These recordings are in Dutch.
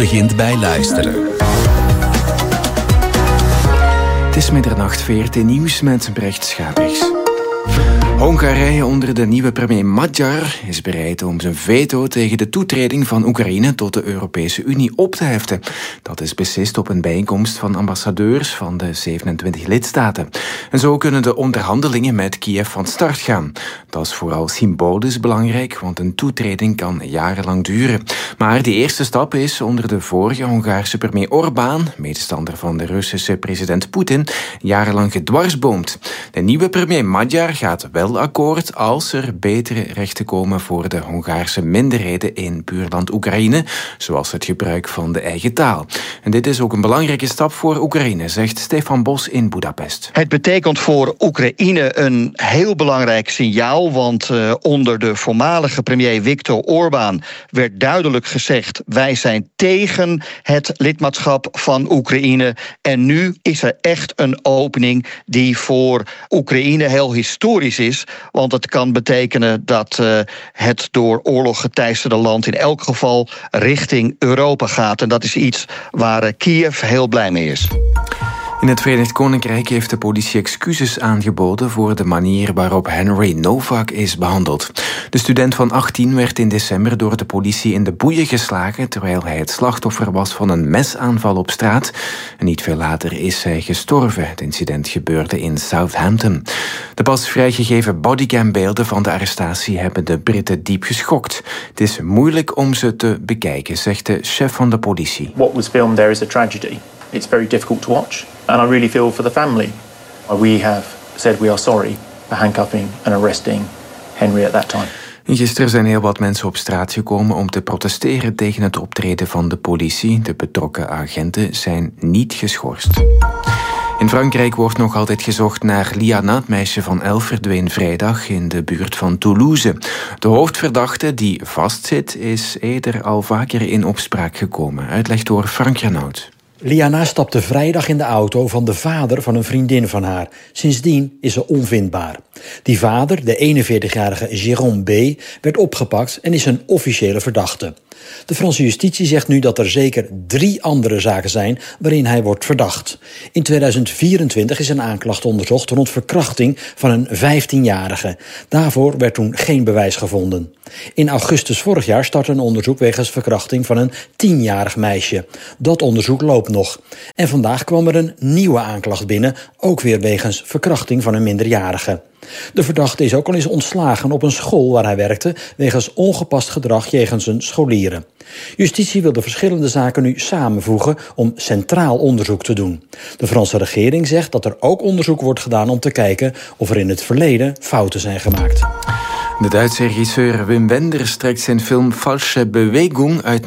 begint bij luisteren. Het is middernacht, VRT Nieuws met Brecht Schapers. Hongarije onder de nieuwe premier Magyar is bereid om zijn veto tegen de toetreding van Oekraïne tot de Europese Unie op te heften. Dat is beslist op een bijeenkomst van ambassadeurs van de 27 lidstaten. En zo kunnen de onderhandelingen met Kiev van start gaan. Dat is vooral symbolisch belangrijk, want een toetreding kan jarenlang duren. Maar die eerste stap is onder de vorige Hongaarse premier Orbán, medestander van de Russische president Poetin, jarenlang gedwarsboomd. De nieuwe premier Magyar gaat wel akkoord als er betere rechten komen voor de Hongaarse minderheden in buurland Oekraïne, zoals het gebruik van de eigen taal. En dit is ook een belangrijke stap voor Oekraïne, zegt Stefan Bos in Budapest. Het betekent voor Oekraïne een heel belangrijk signaal, want onder de voormalige premier Viktor Orbán werd duidelijk gezegd: wij zijn tegen het lidmaatschap van Oekraïne. En nu is er echt een opening die voor Oekraïne heel historisch is. Want het kan betekenen dat het door oorlog geteisterde land in elk geval richting Europa gaat. En dat is iets waar Kiev heel blij mee is. In het Verenigd Koninkrijk heeft de politie excuses aangeboden voor de manier waarop Henry Novak is behandeld. De student van 18 werd in december door de politie in de boeien geslagen terwijl hij het slachtoffer was van een mesaanval op straat. En niet veel later is hij gestorven. Het incident gebeurde in Southampton. De pas vrijgegeven bodycambeelden van de arrestatie hebben de Britten diep geschokt. Het is moeilijk om ze te bekijken, zegt de chef van de politie. What was filmed there is a tragedy. It's very difficult to watch. And I really feel for the family. We have said we are sorry for handcuffing and arresting Henry at that time. Gisteren zijn heel wat mensen op straat gekomen om te protesteren tegen het optreden van de politie. De betrokken agenten zijn niet geschorst. In Frankrijk wordt nog altijd gezocht naar Liana, het meisje van 11, verdween vrijdag in de buurt van Toulouse. De hoofdverdachte die vastzit is eerder al vaker in opspraak gekomen. Uitleg door Frank Renaud. Liana stapte vrijdag in de auto van de vader van een vriendin van haar. Sindsdien is ze onvindbaar. Die vader, de 41-jarige Jérôme B., werd opgepakt en is een officiële verdachte. De Franse justitie zegt nu dat er zeker 3 andere zaken zijn waarin hij wordt verdacht. In 2024 is een aanklacht onderzocht rond verkrachting van een 15-jarige. Daarvoor werd toen geen bewijs gevonden. In augustus vorig jaar startte een onderzoek wegens verkrachting van een 10-jarig meisje. Dat onderzoek loopt nog. En vandaag kwam er een nieuwe aanklacht binnen, ook weer wegens verkrachting van een minderjarige. De verdachte is ook al eens ontslagen op een school waar hij werkte wegens ongepast gedrag jegens zijn scholieren. Justitie wil de verschillende zaken nu samenvoegen om centraal onderzoek te doen. De Franse regering zegt dat er ook onderzoek wordt gedaan om te kijken of er in het verleden fouten zijn gemaakt. De Duitse regisseur Wim Wenders trekt zijn film Falsche Bewegung uit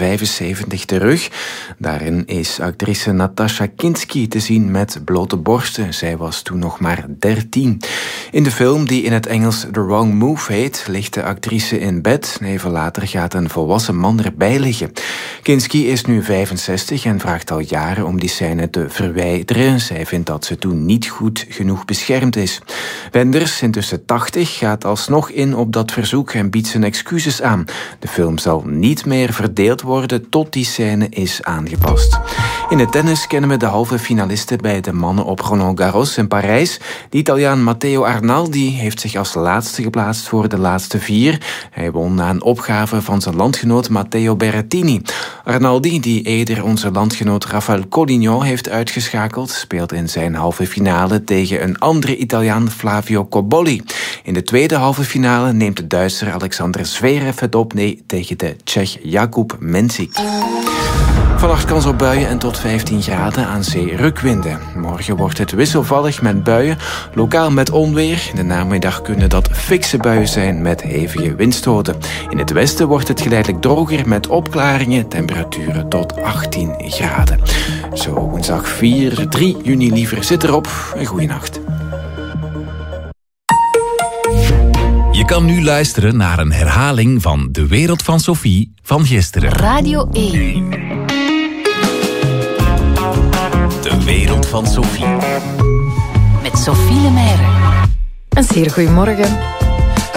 1975 terug. Daarin is actrice Natascha Kinski te zien met blote borsten. Zij was toen nog maar 13. In de film, die in het Engels The Wrong Move heet, ligt de actrice in bed. Even later gaat een volwassen man erbij liggen. Kinski is nu 65 en vraagt al jaren om die scène te verwijderen. Zij vindt dat ze toen niet goed genoeg beschermd is. Wenders, intussen 80, gaat alsnog in op dat verzoek en biedt zijn excuses aan. De film zal niet meer verdeeld worden tot die scène is aangepast. In het tennis kennen we de halve finalisten bij de mannen op Roland Garros in Parijs. De Italiaan Matteo Arnaldi heeft zich als laatste geplaatst voor de laatste 4. Hij won na een opgave van zijn landgenoot Matteo Berrettini. Arnaldi, die eerder onze landgenoot Rafael Collignon heeft uitgeschakeld, speelt in zijn halve finale tegen een andere Italiaan, Flavio Cobolli. In de tweede halve finale neemt de Duitser Alexander Zverev het op tegen de Tsjech Jakub Mensik. Vannacht kans op buien en tot 15 graden, aan zee rukwinden. Morgen wordt het wisselvallig met buien, lokaal met onweer. In de namiddag kunnen dat fikse buien zijn met hevige windstoten. In het westen wordt het geleidelijk droger met opklaringen, temperaturen tot 18 graden. Zo woensdag 3 juni liever zit erop. Een goeie nacht. Je kan nu luisteren naar een herhaling van De Wereld van Sophie van gisteren. Radio 1. De Wereld van Sophie. Met Sophie Lemaire. Een zeer goeiemorgen.